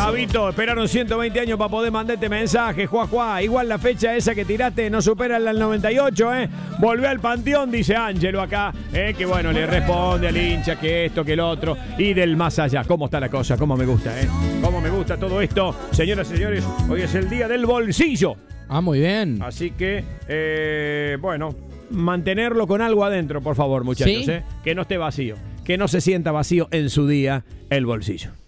Gabito, esperaron 120 años para poder mandarte mensaje, Juá. Igual la fecha esa que tiraste no supera la del 98, ¿eh? Volvé al panteón, dice Ángelo acá, que bueno, le responde al hincha que esto, que el otro, y del más allá. ¿Cómo está la cosa? ¿Cómo me gusta, ¿Cómo me gusta todo esto? Señoras y señores, hoy es el día del bolsillo. Ah, muy bien. Así que, bueno, mantenerlo con algo adentro, por favor, muchachos, ¿Sí? Que no esté vacío, que no se sienta vacío en su día el bolsillo.